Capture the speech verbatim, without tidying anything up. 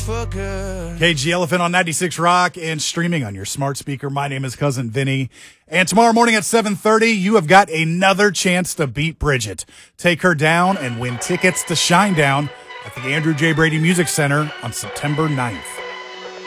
for good. Cage the Elephant on ninety-six Rock and streaming on your smart speaker. My name is Cousin Vinny. And tomorrow morning at seven thirty, you have got another chance to beat Bridget. Take her down and win tickets to Shinedown at the Andrew J. Brady Music Center on September ninth.